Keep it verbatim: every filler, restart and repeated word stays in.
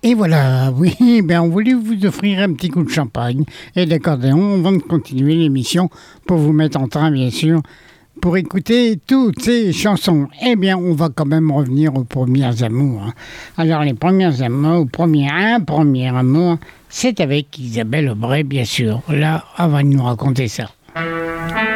Et voilà, oui, ben on voulait vous offrir un petit coup de champagne et d'accordéon avant de continuer l'émission pour vous mettre en train, bien sûr, pour écouter toutes ces chansons. Eh bien, on va quand même revenir aux premières amours. Hein. Alors, les premières amours, premier, un premier amour, c'est avec Isabelle Aubray, bien sûr. Là, elle va nous raconter ça.